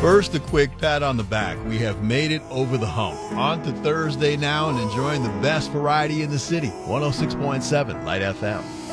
First, a quick pat on the back. We have made it over the hump. On to Thursday now and enjoying the best variety in the city. 106.7 Light FM.